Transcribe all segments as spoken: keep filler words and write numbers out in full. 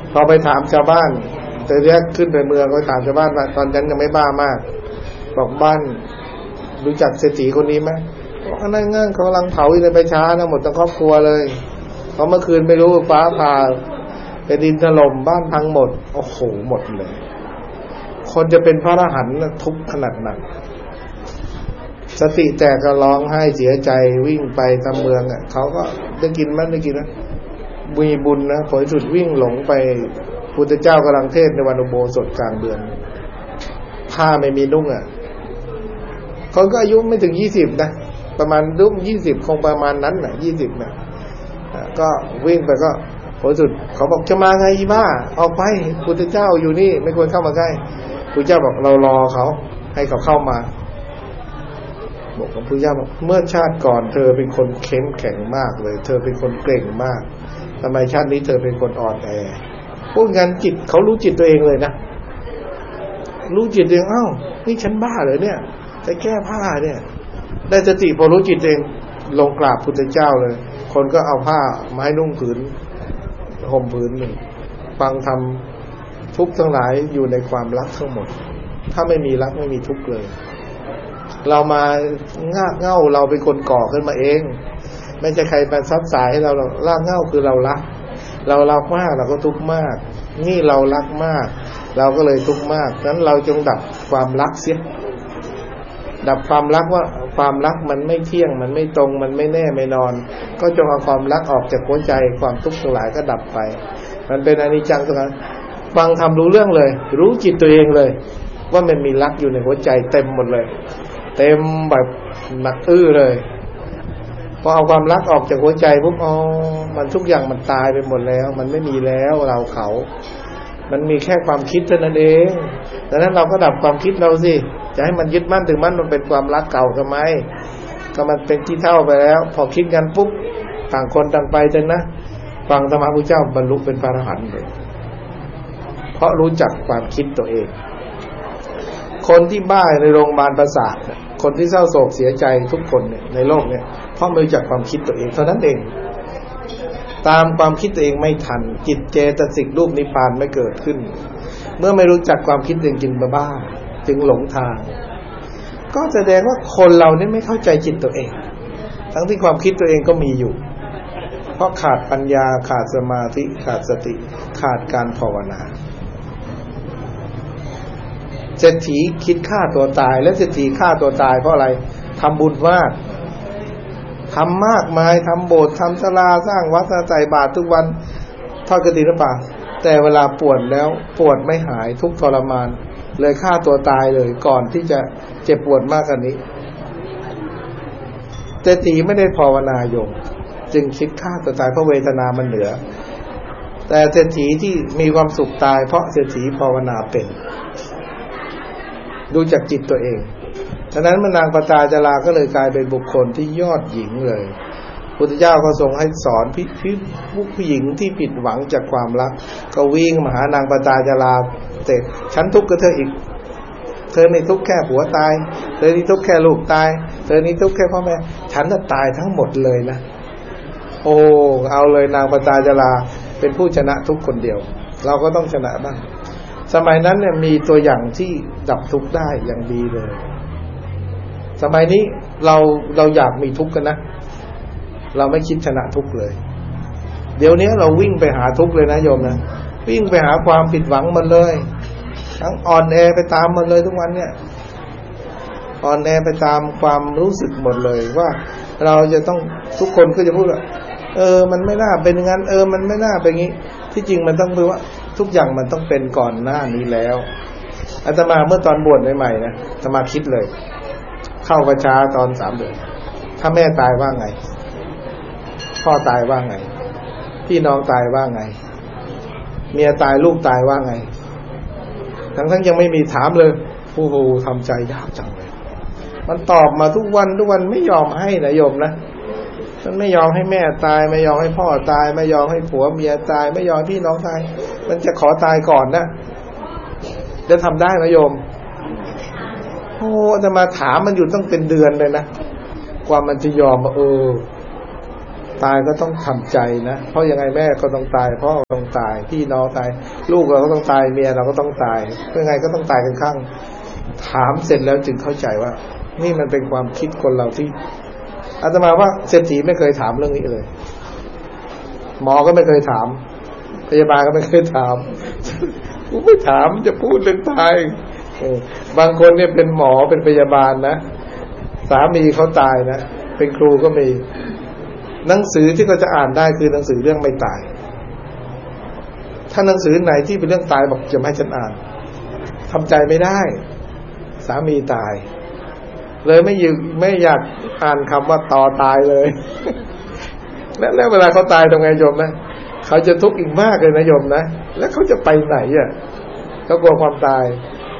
พอไปถามชาวบ้านแต่แรกขึ้นไปเมืองก็ถามชาวบ้านว่าตอนนั้นยังไม่บ้ามากบอกบ้านรู้จักเศรษฐีคนนี้ไหมบอกนั่นงั้นเขากำลังเผาอยู่ในไปช้านะหมดทั้งครอบครัวเลยเพราะเมื่อคืนไม่รู้ฟ้าผ่าเป็นดินถล่มบ้านพังหมดโอ้โหหมดเลยคนจะเป็นพระอรหันต์ทุกข์ขนาดนั้นสติแตกก็ร้องไห้เสียใจวิ่งไปทำเมืองอ่ะเขาก็ได้กินมั้ยได้กินนะมีบุญนะผลสุดวิ่งหลงไปพุทธเจ้ากำลังเทศในวันอุโบสถกลางเดือนผ้าไม่มีนุ่งอ่ะคนก็อายุไม่ถึงยี่สิบนะประมาณรุ่มยี่สิบคงประมาณนั้นน่ะยี่สิบน่ะก็วิ่งไปก็ผลสุดเขาบอกจะมาไงอีบ้าออกไปพุทธเจ้าอยู่นี่ไม่ควรเข้ามาใกล้พุทธเจ้าบอกเรารอเขาให้เขาเข้ามาบอกกับพุทธเจ้าบอกเมื่อชาติก่อนเธอเป็นคนเข้มแข็งมากเลยเธอเป็นคนเก่งมากทำไมชาตินี้เธอเป็นคนอ่อนแอพูดงั้นจิตเขารู้จิตตัวเองเลยนะรู้จิตตัวเองอ้าวนี่ฉันบ้าเหรอเนี่ยจะแก้ผ้าเนี่ยได้สติพอรู้จิตเองลงกราบพุทธเจ้าเลยคนก็เอาผ้ามาให้นุ่งผืนห่มผืนหนึ่งฟังธรรมทุกข์ทั้งหลายอยู่ในความรักทั้งหมดถ้าไม่มีรักไม่มีทุกข์เลยเรามางากเง่าเราเป็นคนก่อขึ้นมาเองไม่ใช่ใครมาซับสายให้เราลากเง่าคือเรารักเรารักมากเราก็ทุกข์มากนี่เรารักมากเราก็เลยทุกข์มากฉะนั้นเราจงดับความรักเสียดับความรักว่าความรักมันไม่เที่ยงมันไม่ตรงมันไม่แน่ไม่นอนก็จงเอาความรักออกจากหัวใจความทุกข์ทั้งหลายก็ดับไปมันเป็นอนิจจังทุกขังฟังทำรู้เรื่องเลยรู้จิตตัวเองเลยว่ามันมีรักอยู่ในหัวใจเต็มหมดเลยเต็มแบบหนักอื้อเลยพอเอาความรักออกจากหัวใจปุ๊บอ๋อมันทุกอย่างมันตายไปหมดแล้วมันไม่มีแล้วเราเขามันมีแค่ความคิดเท่านั้นเองดังนั้นเราก็ดับความคิดเราสิจะให้มันยึดมั่นถือมั่นมันเป็นความรักเก่าทำไมก็มันเป็นที่เท่าไปแล้วพอคิดกันปุ๊บต่างคนต่างไปจนนะฟังธรรมะพุทธเจ้าบรรลุเป็นพระอรหันต์เลยเพราะรู้จักความคิดตัวเองคนที่บ้าในโรงพยาบาลประสาทคนที่เศร้าโศกเสียใจทุกคนเนี่ยในโลกเนี่ยเพราะไม่รู้จักความคิดตัวเองเท่านั้นเองตามความคิดตัวเองไม่ทันจิตเจตสิกรูปนิพพานไม่เกิดขึ้นเมื่อไม่รู้จักความคิดตัวเองจึงบ้าจึงหลงทางก็แสดงว่าคนเราเนี่ยไม่เข้าใจจิตตัวเองทั้งที่ความคิดตัวเองก็มีอยู่เพราะขาดปัญญาขาดสมาธิขาดสติขาดการภาวนาเศรษฐีคิดฆ่าตัวตายและเศรษฐีฆ่าตัวตายเพราะอะไรทำบุญมากทำมากมายทำโบสถ์ทำศาลาสร้างวัดใส่บาตรทุกวันทอดกฐินป่ะแต่เวลาปวดแล้วปวดไม่หายทุกทรมานเลยฆ่าตัวตายเลยก่อนที่จะเจ็บปวดมากกว่านี้เศรษฐีไม่ได้ภาวนาโยมจึงคิดฆ่าตัวตายเพราะเวทนามันเหนือแต่เศรษฐีที่มีความสุขตายเพราะเศรษฐีภาวนาเป็นดูจากจิตตัวเองฉะนั้นมนางปตาจาราก็เลยกลายเป็นบุคคลที่ยอดหญิงเลยพุทธเจ้าก็ทรงให้สอนพิพิผู้หญิงที่ผิดหวังจากความรักก็วิ่งมาหานางปตาจาราแต่ฉันทุกข์กับเธออีกเธอนี่ทุกข์แค่ผัวตายเธอนี่ทุกข์แค่ลูกตายเธอนี่ทุกข์แค่พ่อแม่ฉันน่ะตายทั้งหมดเลยนะโอ้เอาเลยนางปตาจาราเป็นผู้ชนะทุกคนเดียวเราก็ต้องชนะบ้างสมัยนั้นเนี่ยมีตัวอย่างที่ดับทุกข์ได้อย่างดีเลยสมัยนี้เราเราอยากมีทุกข์กันนะเราไม่คิดชนะทุกข์เลยเดี๋ยวนี้เราวิ่งไปหาทุกข์เลยนะโยมนะวิ่งไปหาความผิดหวังมันเลยทั้งอ่อนแอไปตามมันเลยทุกวันเนี่ยอ่อนแอไปตามความรู้สึกหมดเลยว่าเราจะต้องทุกคนก็จะพูดว่าเออมันไม่น่าเป็นงั้นเออมันไม่น่าเป็นงี้ที่จริงมันต้องรู้ว่าทุกอย่างมันต้องเป็นก่อนหน้านี้แล้วอาตมาเมื่อตอนบวชใหม่ๆนะอาตมาคิดเลยเข้าประชาตอนสามเดือนถ้าแม่ตายว่าไงพ่อตายว่าไงพี่น้องตายว่าไงเมียตายลูกตายว่าไงทั้งทั้งยังไม่มีถามเลยโอ้โหทำใจยากจังเลยมันตอบมาทุกวันทุกวันไม่ยอมให้นะโยมนะมันไม่ยอมให้แม่ตายไม่ยอมให้พ่อตายไม่ยอมให้ผัวเมียตายไม่ยอมพี่น้องตายมันจะขอตายก่อนนะจะทำได้ไหมโยมโอ้จะมาถามมันอยู่ต้องเป็นเดือนเลยนะกว่ามันจะยอมเออตายก็ต้องทำใจนะเพราะยังไงแม่ก็ต้องตายพ่อก็ต้องตายพี่น้องตายลูกเราก็ต้องตายเมียเราก็ต้องตายยังไงก็ต้องตายกันข้างถามเสร็จแล้วจึงเข้าใจว่านี่มันเป็นความคิดคนเราที่อาตมาว่าเศรษฐีไม่เคยถามเรื่องนี้เลยหมอก็ไม่เคยถามพยาบาลก็ไม่เคยถามกูไม่ถามจะพูดเรื่องตายบางคนเนี่ยเป็นหมอเป็นพยาบาลนะสามีเขาตายนะเป็นครูก็มีหนังสือที่เขาจะอ่านได้คือหนังสือเรื่องไม่ตายถ้าหนังสือไหนที่เป็นเรื่องตายบอกจะไม่ให้ฉันอ่านทำใจไม่ได้สามีตายเลยไม่ยึไม่อยากอ่านคำว่าต่อตายเลยแล้วแล้วเวลาเขาตายทำไงโยมนะเขาจะทุกข์อีกมากเลยนะโยมนะแล้วเขาจะไปไหนอ่ะเขากลัวความตาย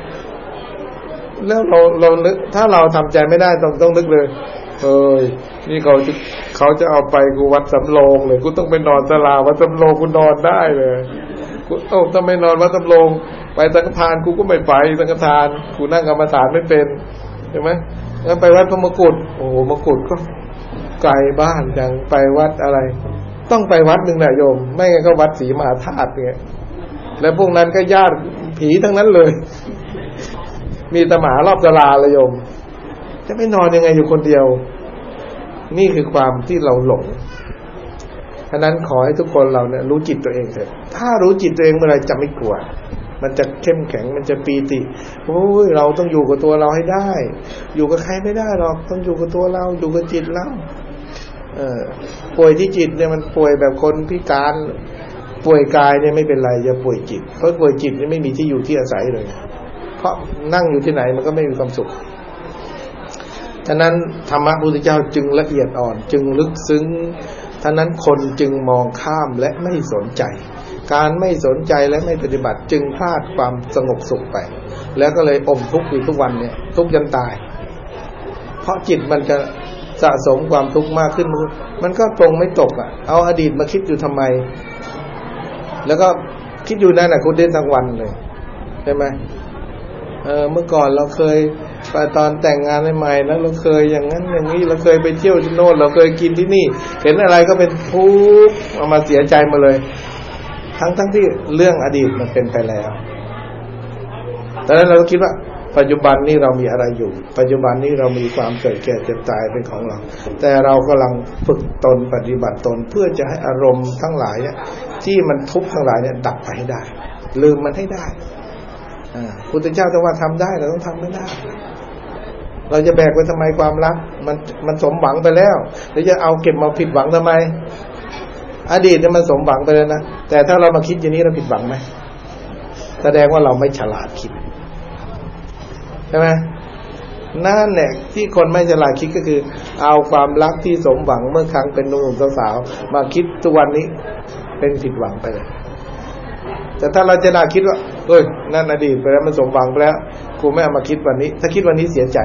แล้วเราเรานึกถ้าเราทำใจไม่ได้ต้องต้องนึกเลยเฮ้ยนี่เขาจะเขาจะเอาไปกูวัดสำโรงเลยกูต้องไปนอนศาลาวัดสำโรงกูนอนได้เลยกูโอ้ถ้าไม่นอนวัดสำโรงไปสังฆทานกูก็ไม่ไปสังฆทานกูนั่งกรรมฐานไม่เป็นใช่ไหมงั้นไปวัดพระมกุฎโอ้โหมกุฎก็ไกลบ้านจังไปวัดอะไรต้องไปวัดหนึ่งแหละโยมไม่งั้นก็วัดศรีมหาธาตุเนี่ยแล้วพวกนั้นก็ญาติผีทั้งนั้นเลยมีตะหมารอบศาลาเลยโยมจะไม่นอนยังไงอยู่คนเดียวนี่คือความที่เราหลงฉะนั้นขอให้ทุกคนเราเนี่ยรู้จิตตัวเองเถอะถ้ารู้จิตตัวเองเมื่อไรจะไม่กลัวมันจะเข้มแข็งมันจะปีติโอ้ยเราต้องอยู่กับตัวเราให้ได้อยู่กับใครไม่ได้หรอกต้องอยู่กับตัวเราอยู่กับจิตเราเออป่วยที่จิตเนี่ยมันป่วยแบบคนพิการป่วยกายเนี่ยไม่เป็นไรอย่าป่วยจิตเพราะป่วยจิตเนี่ยไม่มีที่อยู่ที่อาศัยเลยเพราะนั่งอยู่ที่ไหนมันก็ไม่มีความสุขฉะนั้นธรรมะพุทธเจ้าจึงละเอียดอ่อนจึงลึกซึ้งฉะนั้นคนจึงมองข้ามและไม่สนใจการไม่สนใจและไม่ปฏิบัติจึงพลาดความสงบสุขไปแล้วก็เลยอมทุกข์อยู่ทุกวันเนี่ยทุกข์จนตายเพราะจิตมันจะสะสมความทุกข์มากขึ้นมันก็ตรงไม่ตกอ่ะเอาอดีตมาคิดอยู่ทำไมแล้วก็คิดอยู่นั่นแหละคุณเล่นทั้งวันเลยใช่ไหมเออเมื่อก่อนเราเคยไปตอนแต่งงานใหม่ๆแล้วเราเคยอย่างนั้นอย่างนี้เราเคยไปเที่ยวที่โน่นเราเคยกินที่นี่เห็นอะไรก็เป็นทุกข์เอามาเสียใจมาเลยทั้งทั้งที่เรื่องอดีตมันเป็นไปแล้วแต่นั้นเราก็คิดว่าปัจจุบันนี้เรามีอะไรอยู่ปัจจุบันนี้เรามีความเกิดแก่เจ็บตายเป็นของเราแต่เรากำลังฝึกตนปฏิบัติตนเพื่อจะให้อารมณ์ทั้งหลายเนี่ยที่มันทุกข์ทั้งหลายเนี่ยดับไปให้ได้ลืมมันให้ได้อ่าพุทธเจ้าจะว่าทำได้เราต้องทำไม่ได้เราจะแบกไว้ทำไมความรักมันมันสมหวังไปแล้วหรือจะเอาเก็บมาผิดหวังทำไมอดีตเนี่ยมันสมหวังไปแล้วนะแต่ถ้าเรามาคิดอย่างนี้เราผิดหวังไหมแสดงว่าเราไม่ฉลาดคิดใช่ไหมนั่นแหละที่คนไม่ฉลาดคิดก็คือเอาความรักที่สมหวังเมื่อครั้งเป็นหนุ่มสาวๆมาคิดทุกวันนี้เป็นผิดหวังไปเลยแต่ถ้าเราจะน่าคิดว่าเอ้ยนั่นอดีตไปแล้วมันสมหวังไปแล้วกูไม่เอามาคิดวันนี้ถ้าคิดวันนี้เสียใจ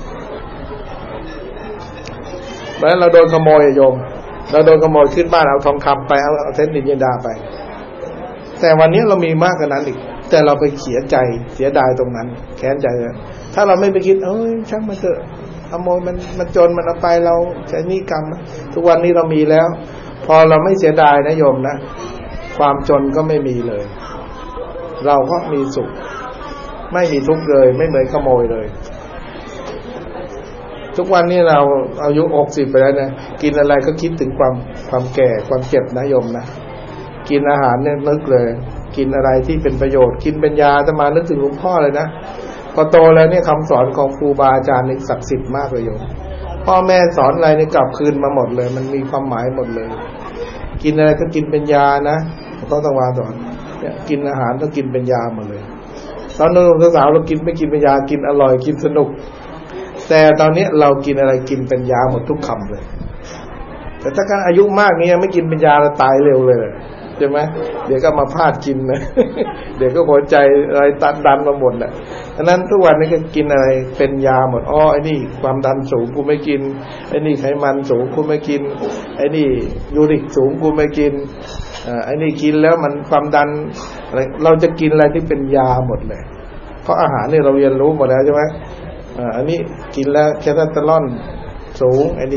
เพราะฉะนั้นเราโดนขโมยโยมเราโดนขโมยขึ้นบ้านเอาทองคำไปเอาเอาเทนนิสเยนดาไปแต่วันนี้เรามีมากกว่านั้นอีกแต่เราไปเสียใจเสียดายตรงนั้นแค้นใจเลยถ้าเราไม่ไปคิดเอ้ยช่างมันเถอะขโมยมันมันจนมันเอาไปเราใช้หนี้กรรมทุกวันนี้เรามีแล้วพอเราไม่เสียดายนะโยมนะความจนก็ไม่มีเลยเราก็มีสุขไม่มีทุกข์เลยไม่เหมือนขโมยเลยทุกวันนี้เราอายุหกสิบไปแล้วนะกินอะไรก็คิดถึงความความแก่ความเจ็บนะโยมนะกินอาหารเนี่ยนึกเลยกินอะไรที่เป็นประโยชน์กินเป็นยาจะมานึกถึงหลวงพ่อเลยนะพอโตแล้วเนี่ยคำสอนของครูบาอาจารย์นี่ศักดิ์สิทธิ์มากเลยโยมพ่อแม่สอนอะไรนี่กลับคืนมาหมดเลยมันมีความหมายหมดเลยกินอะไรก็กินเป็นยานะต้องต้องวาสอนเนี่ยกินอาหารต้องกินเป็นยาหมดเลยตอนหนุ่มสาวเรากินไม่กินเป็นยากินอร่อยกินสนุกแต่ตอนนี้เรากินอะไรกินเป็นยาหมดทุกคำเลยแต่ถ้าการอายุมากนี้ไม่กินเป็นยาเราตายเร็วเลยใช่ไหมเดี๋ยวก็มาพลาดกินนะเดี๋ยวก็หัวใจอะไรตันดันมาหมดแหละฉะนั้นทุกวันนี้ก็กินอะไรเป็นยาหมดอ้อไอ้นี่ความดันสูงกูไม่กินไอ้นี่ไขมันสูงกูไม่กินไอ้นี่ยูริกสูงกูไม่กินอ่าไอ้นี่กินแล้วมันความดันอะไรเราจะกินอะไรที่เป็นยาหมดเลยเพราะอาหารนี่เราเรียนรู้หมดแล้วใช่ไหมอ่าอันนี้กินแล้วคอเลสเตอรอลสูงไอ้นี่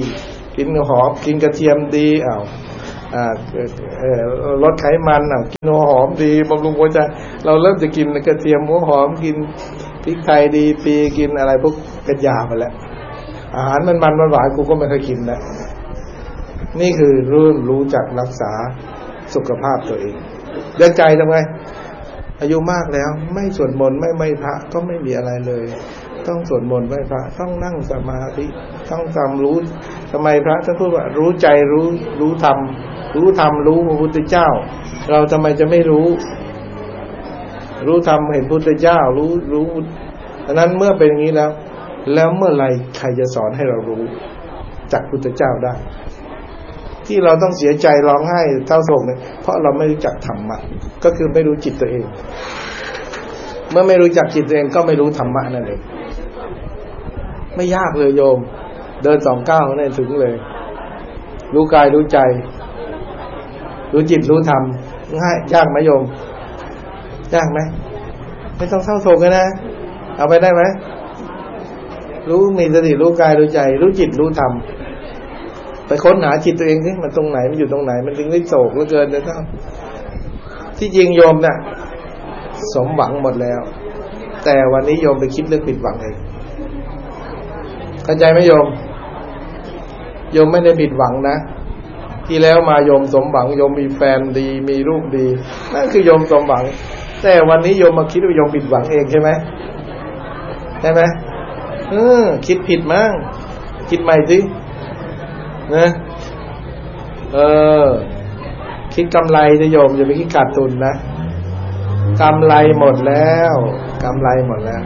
กินหอมกินกระเทียมดีอ้าวอ่าเอ่อลดไขมันอ้าวกินหัวหอมดีบำรุงหัวใจเราเริ่มจะกินกระเทียมหัวหอมกินพริกไทยดีปีกินอะไรพวกเป็นยาไปแล้วอาหารมันมันหวานกูก็ไม่เคยกินแล้วนี่คือเริ่มรู้จักรักษาสุขภาพตัวเองเรื่องใจทำไงอายุมากแล้วไม่สวดมนต์ไม่ไม่พระก็ไม่มีอะไรเลยต้องสวดมนต์ไหว้พระต้องนั่งสมาธิต้องจำรู้ทำไมพระท่านพูดว่ารู้ใจรู้รู้ธรรมรู้ธรรมรู้พระพุทธเจ้าเราทำไมจะไม่รู้รู้ธรรมเห็นพุทธเจ้ารู้รู้ดังนั้นเมื่อเป็นอย่างนี้แล้วแล้วเมื่อไรใครจะสอนให้เรารู้จากพุทธเจ้าได้ที่เราต้องเสียใจร้องไห้เศร้าโศกเนี่ยเพราะเราไม่รู้จักธรรมะก็คือไม่รู้จิตตัวเองเมื่อไม่รู้จักจิตตัวเองก็ไม่รู้ธรรมะนั่นเองไม่ยากเลยโยมเดินสองก้าวนั่นถึงเลยรู้กายรู้ใจรู้จิตรู้ธรรมง่ายยากไหมโยมยากไหมไม่ต้องเศร้าโศกกันนะเอาไปได้ไหมรู้มีสติรู้กายรู้ใจรู้จิตรู้ธรรมไปค้นหาจิตตัวเองสิมันตรงไหนมันอยู่ตรงไหนมันถึงได้โศกเหลือเกินเลยท่านที่จริงโยมเนี่ยสมหวังหมดแล้วแต่วันนี้โยมไปคิดเรื่องผิดหวังเองเข้าใจไหมโยมโยมไม่ได้ผิดหวังนะที่แล้วมาโยมสมหวังโยมมีแฟนดีมีลูกดีนั่นคือโยมสมหวังแต่วันนี้โยมมาคิดว่าโยมผิดหวังเองใช่ไหมใช่ไหมเออคิดผิดมั้งคิดใหม่สินะเออคิดกำไรจะโยมอย่าไปคิดขาดทุนนะกำไรหมดแล้วกำไรหมดแล้ว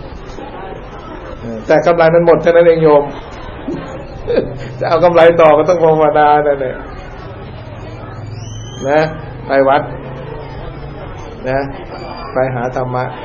แต่กำไรมันหมดเท่านั้นเองโยมจะเอากำไรต่อก็ต้องภาวนานั่นแหละนะไปวัดนะไปหาธรรมะ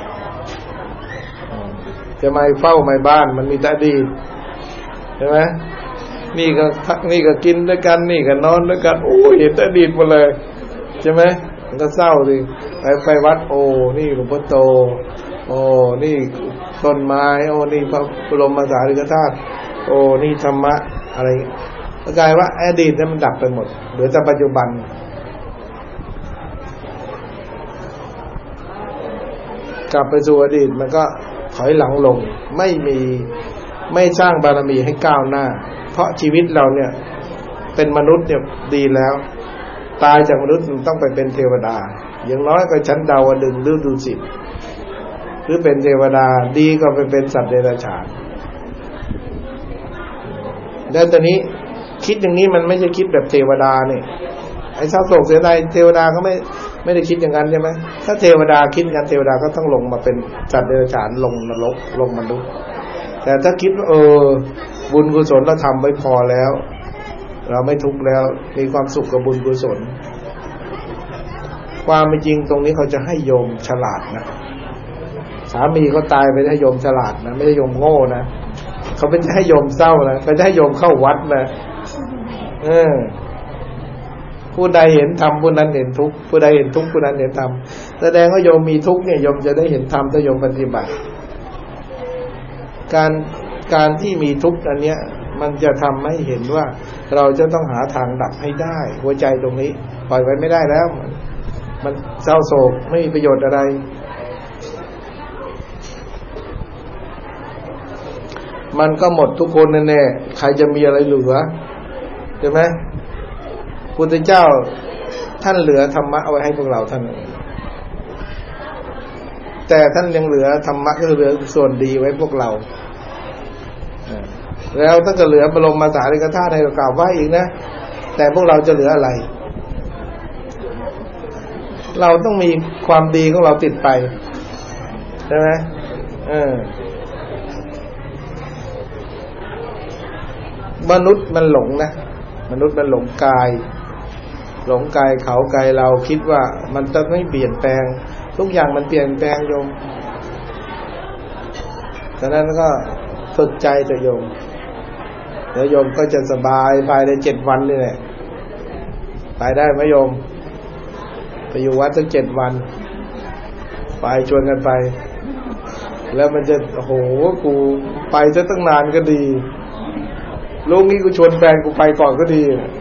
จะมาเฝ้าไม่บ้านมันมีแต่ดีใช่ไหมนี่ก็นี่ก็กินด้วยกันนี่ก็นอนด้วยกันโอ้เห็นแต่ดีหมดเลยใช่ไหมมันก็เศร้าดิไปไปวัดโอ้นี่หลวงพ่อโตโอ้นี่ต้นไม้โอ้นี่พระบรมสารีริกธาตุโอ้นี่ธรรมะอะไรกลายว่าอดีตนั้นมันดับไปหมดเหลือแต่ปัจจุบันกลับไปสู่อดีตมันก็ถอยหลังลงไม่มีไม่สร้างบารมีให้ก้าวหน้าเพราะชีวิตเราเนี่ยเป็นมนุษย์เนี่ยดีแล้วตายจากมนุษย์ต้องไปเป็นเทวดาอย่างน้อยก็ชั้นดาวดึงส์หรือดุสิตหรือเป็นเทวดาดีก็ไปเป็นสัตว์เดรัจฉานแล้วตอนนี้คิดอย่างนี้มันไม่ใช่คิดแบบเทวดาเนี่ยไอ้เศร้าโศกเสียดายเทวดาก็ไม่ไม่ได้คิดอย่างนั้นใช่ไหมถ้าเทวดาคิดกันเทวดาก็ต้องลงมาเป็นสัตว์เดรัจฉานลงนรกลงมนุษย์แต่ถ้าคิดว่าเออบุญกุศลเราทำไว้พอแล้วเราไม่ทุกข์แล้วมีความสุขกับบุญกุศลความเป็นจริงตรงนี้เขาจะให้โยมฉลาดนะสามีเขาตายไปให้โยมฉลาดนะไม่ใช่โยมโง่นะเขาเป็นให้โยมเศร้านะเป็นให้โยมเข้าวัดนะเออผู้ใดเห็นธรรมผู้นั้นเห็นทุกข์ผู้ใดเห็นทุกข์ผู้นั้นเห็นธรรมแสดงว่าโยมมีทุกข์เนี่ยโยมจะได้เห็นธรรมถ้าโยมปฏิบัติการการที่มีทุกข์อันเนี้ยมันจะทำให้เห็นว่าเราจะต้องหาทางดับให้ได้หัวใจตรงนี้ปล่อยไว้ไม่ได้แล้วมันเศร้าโศกไม่มีประโยชน์อะไรมันก็หมดทุกคนแน่ๆใครจะมีอะไรเหลือใช่ไหมพุทธเจ้าท่านเหลือธรรมะเอาไว้ให้พวกเราท่านแต่ท่านยังเหลือธรรมะก็เหลือส่วนดีไว้พวกเราแล้วท่านก็เหลือบรมสารีริกธาตุให้เรากราบไหว้อีกนะแต่พวกเราจะเหลืออะไรเราต้องมีความดีของเราติดไปใช่ไหมเออมนุษย์มันหลงนะมนุษย์มันหลงกายหลงกายเขากายเราคิดว่ามันจะไม่เปลี่ยนแปลงทุกอย่างมันเปลี่ยนแปลงโยมฉะนั้นก็ฝึกใจตัวโยมเดี๋ยวโยมก็จะสบายภายในเจ็ดวันนี่แหละไปได้ไหมโยมไปอยู่วัดสักเจ็ดวันไปชวนกันไปแล้วมันจะโอ้โหกูไปซะตั้งนานก็ดีลูกนี้กูชวนแฟนกูไปก่อนก็ดี